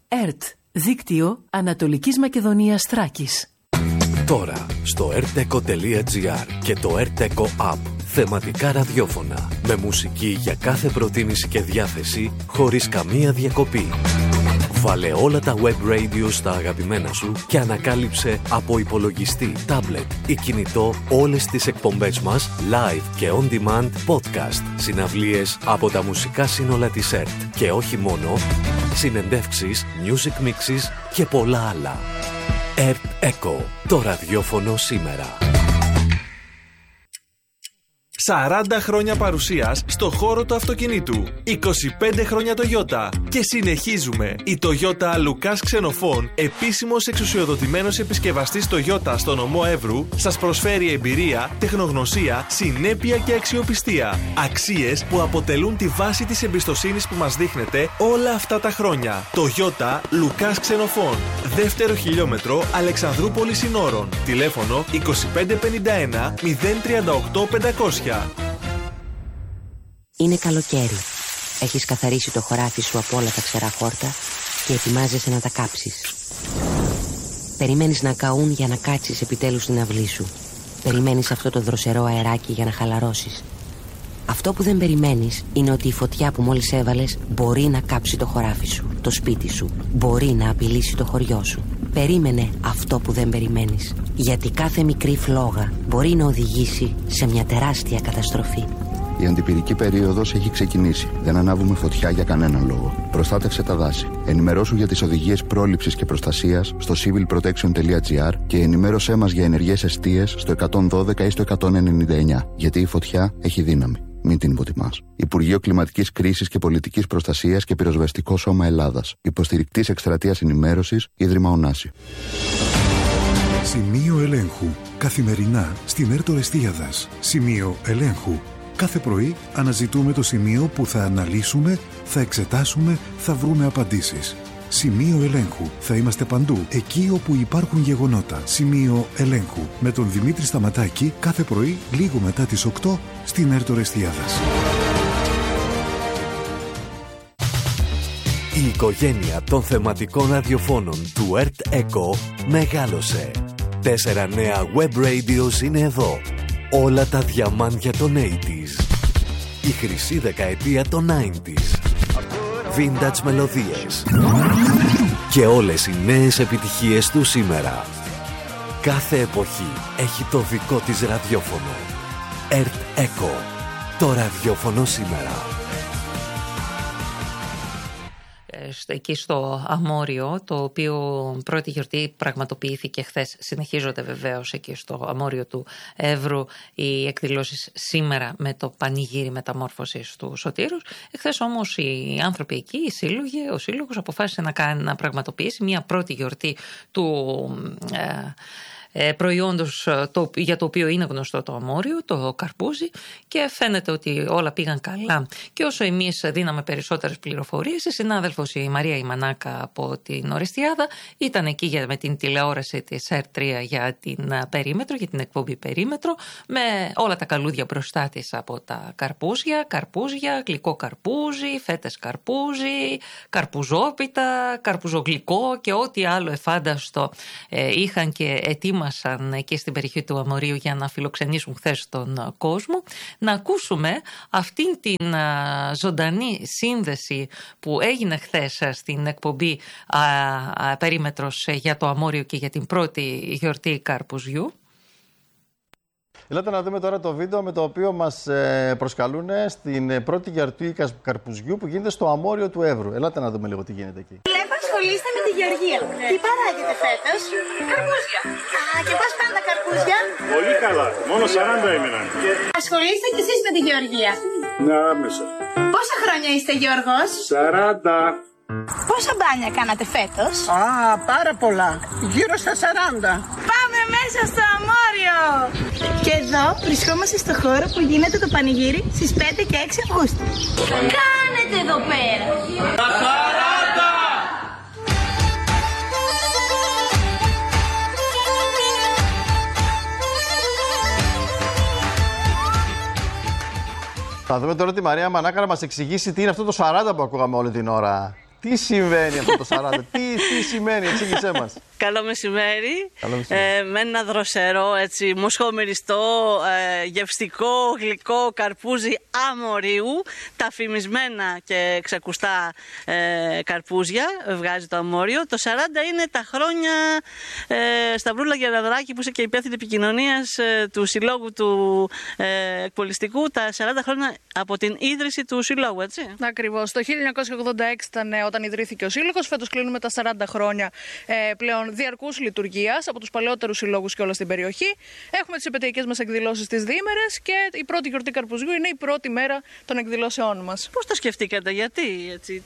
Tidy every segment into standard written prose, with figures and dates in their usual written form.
ΕΡΤ, δίκτυο Ανατολικής Μακεδονίας Θράκης. Τώρα στο erteco.gr και το Erteco App. Θεματικά ραδιόφωνα με μουσική για κάθε προτίμηση και διάθεση χωρίς καμία διακοπή. Βάλε όλα τα web radio στα αγαπημένα σου και ανακάλυψε από υπολογιστή, tablet ή κινητό όλες τις εκπομπές μας live και on demand podcast, συναυλίες από τα μουσικά σύνολα της ΕΡΤ και όχι μόνο, συνεντεύξεις, music mixes και πολλά άλλα. ΕΡΤ Echo, το ραδιόφωνο σήμερα. 40 χρόνια παρουσίας στο χώρο του αυτοκινήτου. 25 χρόνια Toyota. Και συνεχίζουμε. Η Toyota Λουκάς Ξενοφών, επίσημος εξουσιοδοτημένος επισκευαστής Toyota στο νομό Εύρου, σας προσφέρει εμπειρία, τεχνογνωσία, συνέπεια και αξιοπιστία. Αξίες που αποτελούν τη βάση της εμπιστοσύνης που μας δείχνετε όλα αυτά τα χρόνια. Toyota Λουκάς Ξενοφών. Δεύτερο χιλιόμετρο Αλεξανδρούπολης Συνόρων. Τηλέφωνο 2551 038 500. Είναι καλοκαίρι. Έχεις καθαρίσει το χωράφι σου από όλα τα ξερά χόρτα και ετοιμάζεσαι να τα κάψεις. Περιμένεις να καούν για να κάτσεις επιτέλους στην αυλή σου. Περιμένεις αυτό το δροσερό αεράκι για να χαλαρώσεις. Αυτό που δεν περιμένεις είναι ότι η φωτιά που μόλις έβαλες μπορεί να κάψει το χωράφι σου, το σπίτι σου. Μπορεί να απειλήσει το χωριό σου. Περίμενε αυτό που δεν περιμένεις. Γιατί κάθε μικρή φλόγα μπορεί να οδηγήσει σε μια τεράστια καταστροφή. Η αντιπυρική περίοδος έχει ξεκινήσει. Δεν ανάβουμε φωτιά για κανέναν λόγο. Προστάτευσε τα δάση. Ενημερώσου για τις οδηγίες πρόληψης και προστασίας στο civilprotection.gr και ενημέρωσέ μας για ενεργές εστίες στο 112 ή στο 199. Γιατί η φωτιά έχει δύναμη. Μην την υποτιμάς. Υπουργείο Κλιματικής Κρίσης και Πολιτικής Προστασίας και Πυροσβεστικό Σώμα Ελλάδας. Υποστηρικτής εκστρατείας ενημέρωσης, Ίδρυμα Ωνάση. Σημείο ελέγχου. Καθημερινά στην ΕΡΤ Ορεστίαδας. Σημείο ελέγχου. Κάθε πρωί αναζητούμε το σημείο που θα αναλύσουμε, θα εξετάσουμε, θα βρούμε απαντήσεις. Σημείο ελέγχου. Θα είμαστε παντού, εκεί όπου υπάρχουν γεγονότα. Σημείο ελέγχου. Με τον Δημήτρη Σταματάκη κάθε πρωί, λίγο μετά τις 8, στην ΕΡΤ Ορεστίαδας. Η οικογένεια των θεματικών ραδιοφώνων του ΕΡΤ Echo μεγάλωσε. 4 νέα web radios είναι εδώ. Όλα τα διαμάντια των 80s. Η χρυσή δεκαετία των 90s. Vintage μελωδίες. Και όλες οι νέες επιτυχίες του σήμερα. Κάθε εποχή έχει το δικό της ραδιόφωνο. ΕΡΤ Echo. Το ραδιόφωνο σήμερα. Εκεί στο Αμόριο, το οποίο πρώτη γιορτή πραγματοποιήθηκε χθες. Συνεχίζονται βεβαίως εκεί στο Αμόριο του Εύρου οι εκδηλώσεις σήμερα με το πανηγύρι μεταμόρφωσης του Σωτήρους. Χθες όμως οι άνθρωποι εκεί, ο σύλλογος αποφάσισε να πραγματοποιήσει μια πρώτη γιορτή του προϊόντος για το οποίο είναι γνωστό το Αμόριο, το καρπούζι, και φαίνεται ότι όλα πήγαν καλά. Και όσο εμείς δίναμε περισσότερες πληροφορίες, η συνάδελφος η Μαρία Ιμανάκα από την Ορεστιάδα ήταν εκεί με την τηλεόραση της ΕΡΤ3 για την Περίμετρο, για την εκπομπή Περίμετρο, με όλα τα καλούδια μπροστά της από τα καρπούζια, γλυκό καρπούζι, φέτες καρπούζι, καρπουζόπιτα, καρπουζογλυκό και ό,τι άλλο εφάνταστο είχαν και ετοίμασαν και στην περιοχή του Αμορίου για να φιλοξενήσουν χθες τον κόσμο. Να ακούσουμε αυτήν την ζωντανή σύνδεση που έγινε χθες στην εκπομπή Περίμετρος για το Αμόριο και για την πρώτη γιορτή καρπουζιού. Ελάτε να δούμε τώρα το βίντεο με το οποίο μας προσκαλούν στην πρώτη γιορτή καρπουζιού που γίνεται στο Αμόριο του Εύρου. Ελάτε να δούμε λίγο τι γίνεται εκεί. Ασχολείστε με τη γεωργία. Τι παράγετε φέτος? Καρπούζια. Και πώς πάνε τα καρπούζια? Πολύ καλά. Μόνο 40 έμειναν. Ασχολείστε κι εσείς με τη γεωργία? Ναι, άμεσα. Πόσα χρόνια είστε Γιώργος? 40. Πόσα μπάνια κάνατε φέτος? Πάρα πολλά. Γύρω στα 40. Πάμε μέσα στο Αμόριο! Και εδώ βρισκόμαστε στο χώρο που γίνεται το πανηγύρι στις 5 και 6 Αυγούστου. Κάνετε εδώ πέρα? Τα 40! Θα δούμε τώρα τη Μαρία Μανάκα να μας εξηγήσει τι είναι αυτό το 40 που ακούγαμε όλη την ώρα. Τι συμβαίνει αυτό το 40, τι σημαίνει, εξήγησέ μας. Καλό μεσημέρι. Με ένα δροσερό, έτσι, μοσχομυριστό, γευστικό, γλυκό καρπούζι αμορίου. Τα φημισμένα και ξεκουστά καρπούζια βγάζει το Αμόριο. Το 40 είναι τα χρόνια Σταυρούλα Γεραδράκη, που είσαι και υπεύθυνη επικοινωνίας του Συλλόγου του Εκπολιστικού. Τα 40 χρόνια από την ίδρυση του Συλλόγου, έτσι. Ακριβώς. Το 1986 ήταν όταν ιδρύθηκε ο Σύλλογος. Φέτος κλείνουμε τα 40 χρόνια πλέον διαρκούς λειτουργίας από τους παλαιότερους συλλόγους και όλα στην περιοχή. Έχουμε τις επαιτειακές μας εκδηλώσεις τις διήμερες και η πρώτη γιορτή Καρπουζιού είναι η πρώτη μέρα των εκδηλώσεών μας. Πώς το σκεφτήκατε, γιατί, έτσι,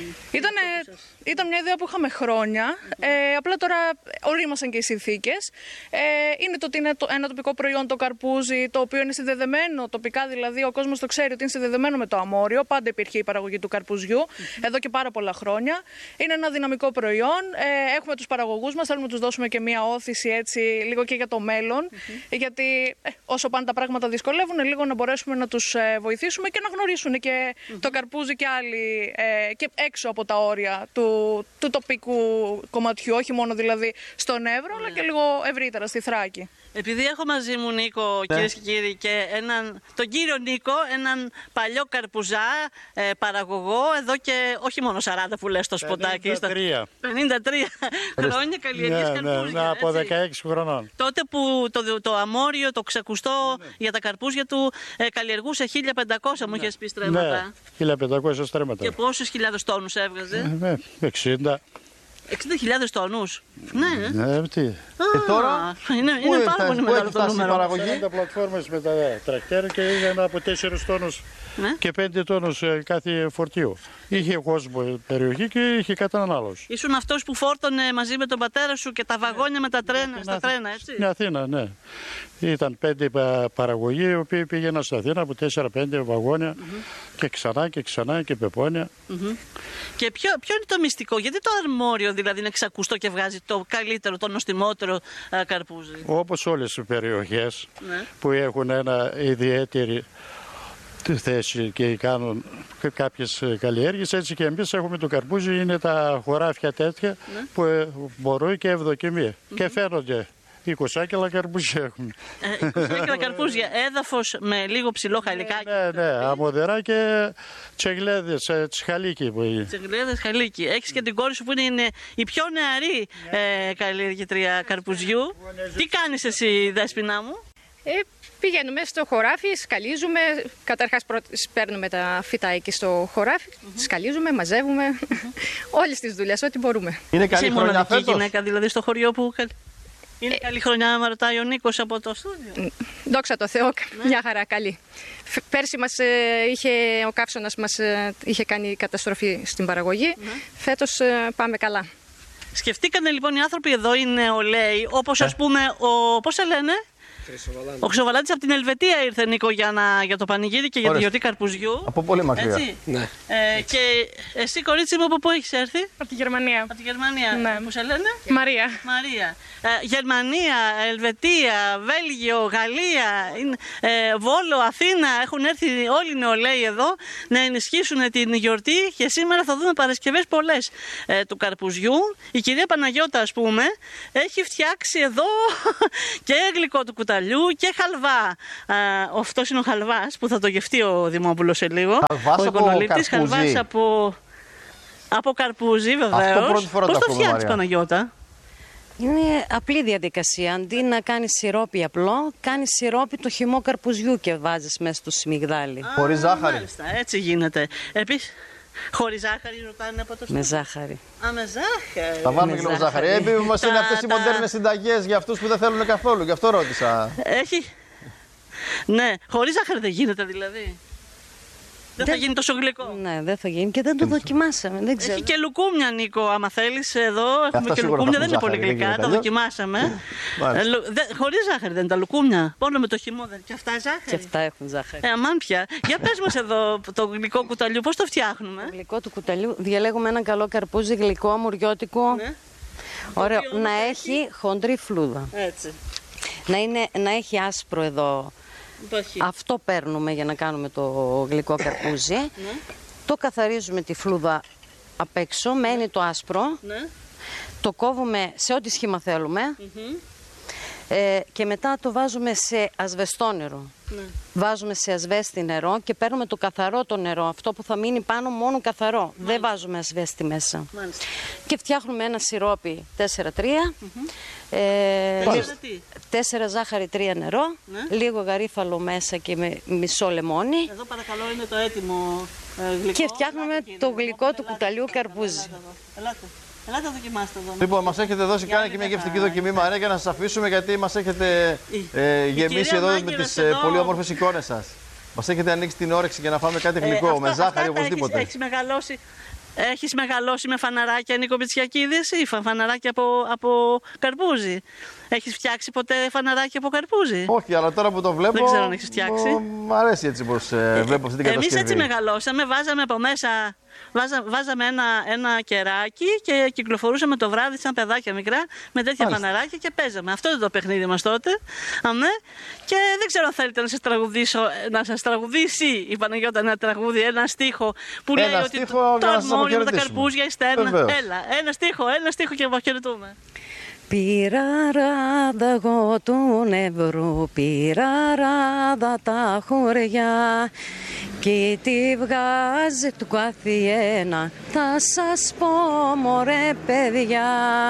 Ήταν μια ιδέα που είχαμε χρόνια. Απλά τώρα ορίμασαν και οι συνθήκες. Είναι το ότι είναι ένα τοπικό προϊόν το καρπούζι, το οποίο είναι συνδεδεμένο τοπικά, δηλαδή ο κόσμος το ξέρει ότι είναι συνδεδεμένο με το Αμόριο. Πάντα υπήρχε η παραγωγή του καρπουζιού εδώ και πάρα πολλά χρόνια. Είναι ένα δυναμικό προϊόν. Έχουμε τους παραγωγούς μας, θέλουμε να τους δώσουμε και μια όθηση έτσι, λίγο και για το μέλλον. Γιατί όσο πάνε τα πράγματα δυσκολεύουν, λίγο να μπορέσουμε να τους βοηθήσουμε και να γνωρίσουν και το καρπούζι και άλλοι και έξω από τα όρια του τοπικού κομματιού, όχι μόνο δηλαδή στον Εύρο, αλλά και λίγο ευρύτερα στη Θράκη. Επειδή έχω μαζί μου, Νίκο, κυρίες και κύριοι, και τον κύριο Νίκο, έναν παλιό καρπουζά παραγωγό, εδώ και όχι μόνο 40 που λες το σποτάκι. 53 χρόνια καλλιεργείς καρπούζια. Ναι, από 16 χρονών. Τότε που το Αμόριο, το ξεκουστό για τα καρπούζια του καλλιεργούσε 1500, μου είχες πει στρέμματα. Ναι, 1500 στρέμματα. Και πόσους χιλιάδες τόνους έβγαζε? 60. 60.000 τόνους. Ναι. Τι. Τώρα είναι πάρα πολύ μεγάλο το νούμερο. 40 πλατφόρμες με τα τρακτέρ και είχαν από 4 τόνους και 5 τόνους κάθε φορτίο. Είχε κόσμο περιοχή και είχε κατανάλωση. Ήσουν αυτός που φόρτωνε μαζί με τον πατέρα σου και τα βαγόνια με τα τρένα, στα τρένα, έτσι. Στην Αθήνα, ναι. Ήταν 5 παραγωγοί οι οποίοι πήγαιναν στην Αθήνα από 4-5 βαγόνια και ξανά και πεπόνια. Και ποιο είναι το μυστικό, γιατί το Αμόριο δηλαδή είναι ξακουστό και βγάζει το καλύτερο, το νοστιμότερο καρπούζι? Όπως όλες οι περιοχές που έχουν ένα ιδιαίτερη θέση και κάνουν κάποιες καλλιέργειες, έτσι και εμείς έχουμε το καρπούζι, είναι τα χωράφια τέτοια που μπορούν και ευδοκιμία και φαίνονται. 20 κιλά καρπούζια έχουμε. 20 κιλά καρπούζια, έδαφος με λίγο ψηλό χαλικάκι. Ναι, αμοδερά και τσεγλέδες, τσχαλίκι που είναι. Τσεγλέδες, χαλίκι. Έχεις και την κόρη σου που είναι η πιο νεαρή καλλιεργήτρια καρπουζιού. Τι κάνεις εσύ, Δέσποινα μου? Πηγαίνουμε στο χωράφι, σκαλίζουμε. Καταρχάς παίρνουμε τα φυτά εκεί στο χωράφι, σκαλίζουμε, μαζεύουμε. Όλες τις δουλειές, ό,τι μπορούμε. Είναι καλή χρονιά φέτος? Γυναίκα δηλαδή στο χωριό που... Είναι καλή χρονιά, με ρωτάει ο Νίκος από το στούντιο. Δόξα τω Θεώ, μια χαρά, καλή. Πέρσι ο καύσωνας μας είχε κάνει καταστροφή στην παραγωγή. Φέτος πάμε καλά. Σκεφτήκανε λοιπόν οι άνθρωποι εδώ, οι νεολαίοι, όπως ας πούμε, πώς σε λένε? Ο Χρυσοβαλάτης από την Ελβετία ήρθε, Νίκο, για το πανηγύρι και για τη γιορτή Καρπουζιού. Από πολύ μακριά. Ναι. Και εσύ, κορίτσι μου, από πού έχεις έρθει? Από τη Γερμανία. Από τη Γερμανία. Ναι. Που σε λένε? Μαρία. Γερμανία, Ελβετία, Βέλγιο, Γαλλία, Βόλο, Αθήνα. Έχουν έρθει όλοι οι νεολαίοι εδώ να ενισχύσουν την γιορτή και σήμερα θα δούμε παρασκευές πολλές του Καρπουζιού. Η κυρία Παναγιώτα, ας πούμε, έχει φτιάξει εδώ και γλυκό του κουταλιού και χαλβά. Αυτός είναι ο χαλβάς που θα το γευτεί ο Δημόπουλος σε λίγο. Χαλβάς από καρπούζι. Χαλβάς από καρπούζι, βεβαίως. Πώς το φτιάχνεις, Παναγιώτα? Είναι απλή διαδικασία. Αντί να κάνεις σιρόπι απλό, κάνεις σιρόπι το χυμό καρπουζιού και βάζεις μέσα στο σμιγδάλι. Χωρίς ζάχαρη. Μάλιστα, έτσι γίνεται. Επίσης, χωρίς ζάχαρη ρωτάνε από το στόμα? Με ζάχαρη. Με ζάχαρη. Θα βάλουμε και λίγο ζάχαρη. Μας είναι αυτές οι μοντέρνες συνταγές για αυτούς που δεν θέλουν καθόλου. Γι' αυτό ρώτησα. Έχει. Ναι, χωρίς ζάχαρη δεν γίνεται δηλαδή. Δεν θα γίνει τόσο γλυκό. Ναι, δεν θα γίνει και δεν το δοκιμάσαμε. Δεν ξέρω. Έχει και λουκούμια, Νίκο. Άμα θέλεις, εδώ έχουμε και λουκούμια. Δεν είναι πολύ γλυκά. Τα δοκιμάσαμε. Χωρίς ζάχαρη δεν είναι τα λουκούμια. Μόνο με το χυμό δεν. Και αυτά ζάχαρη. Και αυτά έχουν ζάχαρη. Αμάν πια. Για πες μας εδώ το γλυκό κουταλιού, πώς το φτιάχνουμε? Το γλυκό του κουταλιού διαλέγουμε έναν καλό καρπούζι γλυκό, αμουριώτικο. Ναι. Ωραίο. Να έχει χοντρή φλούδα. Έτσι. Να έχει άσπρο εδώ. Αυτό παίρνουμε για να κάνουμε το γλυκό καρπούζι. Το καθαρίζουμε τη φλούδα απ' έξω, μένει το άσπρο. Ναι. Το κόβουμε σε ό,τι σχήμα θέλουμε. Και μετά το βάζουμε σε ασβεστόνερο. Ναι. Βάζουμε σε ασβέστη νερό και παίρνουμε το καθαρό το νερό. Αυτό που θα μείνει πάνω μόνο καθαρό. Μάλιστα. Δεν βάζουμε ασβέστη μέσα. Μάλιστα. Και φτιάχνουμε ένα σιρόπι 4-3. 4 ζάχαρη, 3 νερό. Ναι. Λίγο γαρίφαλο μέσα και με μισό λεμόνι. Εδώ παρακαλώ είναι το έτοιμο γλυκό. Και φτιάχνουμε το γλυκό του κουταλιού καρπούζι. Ελάτε να δοκιμάστε εδώ. Λοιπόν, μας έχετε δώσει κάνει και μια γευστική δοκιμή, Μαρία, για να σας αφήσουμε, γιατί μας έχετε γεμίσει εδώ με τις πολύ όμορφες εικόνες σας. Μας έχετε ανοίξει την όρεξη για να φάμε κάτι γλυκό, με ζάχαρη οπωσδήποτε. Έχεις μεγαλώσει με φαναράκια, Νίκο Πιτσιακίδης, ή φαναράκια από καρπούζι? Έχεις φτιάξει ποτέ φαναράκια από καρπούζι? Όχι, αλλά τώρα που το βλέπω. Δεν ξέρω αν έχεις φτιάξει. Μ' αρέσει έτσι πως βλέπω αυτή την κατασκευή. Εμείς έτσι μεγαλώσαμε, βάζαμε από μέσα. Βάζαμε ένα κεράκι και κυκλοφορούσαμε το βράδυ σαν παιδάκια μικρά με τέτοια φαναράκια και παίζαμε. Αυτό ήταν το παιχνίδι μας τότε. Αμέ. Και δεν ξέρω αν θέλετε να σας τραγουδήσει η Παναγιώτα ένα τραγούδι, ένα στίχο που λέει ότι το αρμόνιο με τα καρπούζια, η στέρνα. Έλα, ένα στίχο και αποχαιρετούμε. Πήρα ράδα εγώ του Εύρου, πήρα ράδα τα χωριά και τη βγάζει του καθιένα, θα σας πω μωρέ παιδιά,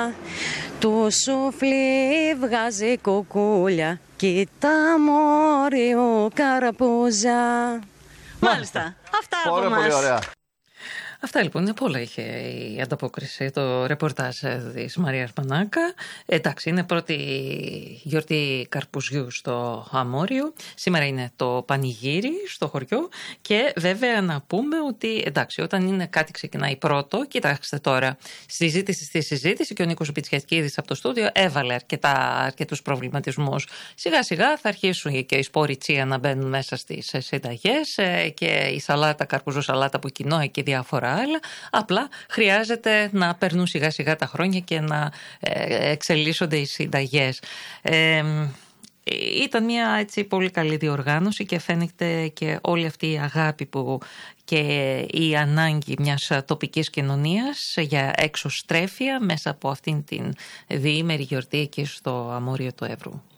του σουφλί βγάζει κουκούλια, κοίτα μόριου καρπούζια. Μάλιστα, αυτά από εμάς. Πολύ ωραία. Αυτά λοιπόν, είναι πολλά είχε η ανταπόκριση, το ρεπορτάζ της Μαρίας Μανάκα. Εντάξει, είναι πρώτη γιορτή καρπουζιού στο Αμόριο. Σήμερα είναι το πανηγύρι στο χωριό και βέβαια να πούμε ότι εντάξει, όταν είναι κάτι ξεκινάει πρώτο, κοιτάξτε τώρα, στη συζήτηση και ο Νίκος Πιτσιακίδης από το στούντιο έβαλε αρκετούς προβληματισμούς. Σιγά σιγά θα αρχίσουν και οι σπόροι τσία να μπαίνουν μέσα στις συνταγές και η σαλάτα, καρπουζού σαλάτα που κοινό και διάφορα άλλα. Απλά χρειάζεται να περνούν σιγά σιγά τα χρόνια και να εξελίσσονται οι συνταγές. Ήταν μια έτσι πολύ καλή διοργάνωση και φαίνεται και όλη αυτή η αγάπη που και η ανάγκη μιας τοπικής κοινωνίας για εξωστρέφεια μέσα από αυτήν την διήμερη γιορτή εκεί στο Αμόριο του Εύρου.